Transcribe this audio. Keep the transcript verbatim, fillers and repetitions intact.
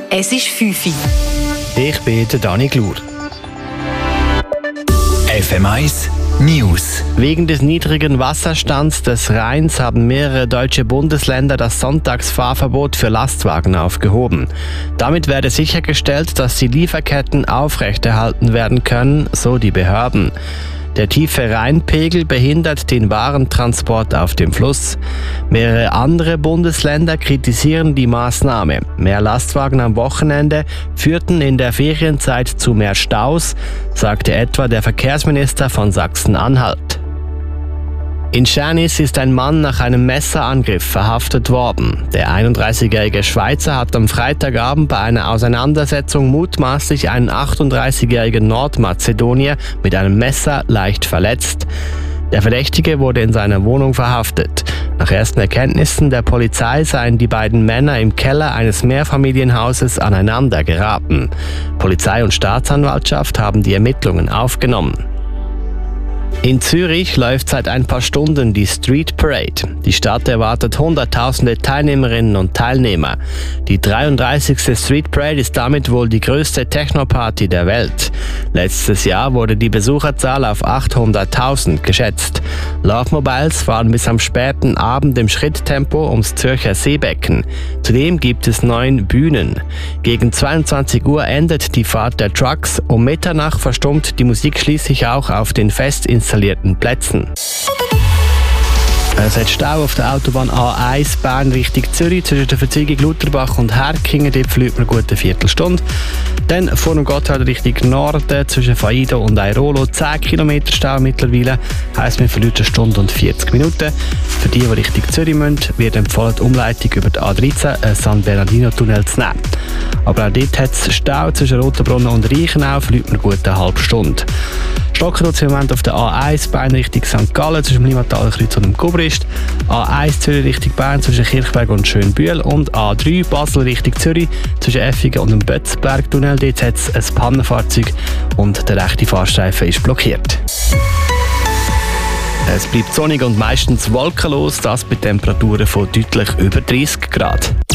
Es ist fünf Uhr. Ich bin der Dani Glur. F M eins News. Wegen des niedrigen Wasserstands des Rheins haben mehrere deutsche Bundesländer das Sonntagsfahrverbot für Lastwagen aufgehoben. Damit werde sichergestellt, dass die Lieferketten aufrechterhalten werden können, so die Behörden. Der tiefe Rheinpegel behindert den Warentransport auf dem Fluss. Mehrere andere Bundesländer kritisieren die Maßnahme. Mehr Lastwagen am Wochenende führten in der Ferienzeit zu mehr Staus, sagte etwa der Verkehrsminister von Sachsen-Anhalt. In Schernis ist ein Mann nach einem Messerangriff verhaftet worden. Der einunddreißigjährige Schweizer hat am Freitagabend bei einer Auseinandersetzung mutmaßlich einen achtunddreißigjährigen Nordmazedonier mit einem Messer leicht verletzt. Der Verdächtige wurde in seiner Wohnung verhaftet. Nach ersten Erkenntnissen der Polizei seien die beiden Männer im Keller eines Mehrfamilienhauses aneinander geraten. Polizei und Staatsanwaltschaft haben die Ermittlungen aufgenommen. In Zürich läuft seit ein paar Stunden die Street Parade. Die Stadt erwartet hunderttausende Teilnehmerinnen und Teilnehmer. Die dreiunddreißigste Street Parade ist damit wohl die größte Techno-Party der Welt. Letztes Jahr wurde die Besucherzahl auf achthunderttausend geschätzt. Love Mobiles fahren bis am späten Abend im Schritttempo ums Zürcher Seebecken. Zudem gibt es neun Bühnen. Gegen zweiundzwanzig Uhr endet die Fahrt der Trucks. Um Mitternacht verstummt die Musik schließlich auch auf den fest installierten Plätzen. Es hat Stau auf der Autobahn A eins Bern Richtung Zürich zwischen der Verzweigung Lutherbach und Herkingen. Dort verliert man eine gute Viertelstunde. Dann vor dem Gotthard Richtung Norden zwischen Faido und Airolo zehn Kilometer Stau mittlerweile. Heisst, man verliert eine Stunde und vierzig Minuten. Für die, die Richtung Zürich müssen, wird empfohlen, die Umleitung über die A dreizehn, äh, San Bernardino-Tunnel zu nehmen. Aber auch dort hat es Stau zwischen Rotenbrunnen und Reichenau, verliert man eine gute halbe Stunde. Stocken tut es im Moment auf der A eins Bern Richtung Sankt Gallen zwischen dem Limmataler Kreuz und dem Kubrist. A eins Zürich Richtung Bern zwischen Kirchberg und Schönbühl und A drei Basel Richtung Zürich zwischen Effigen und dem Bötzbergtunnel. Dort hat es ein Pannenfahrzeug und der rechte Fahrstreifen ist blockiert. Es bleibt sonnig und meistens wolkenlos, das bei Temperaturen von deutlich über dreißig Grad.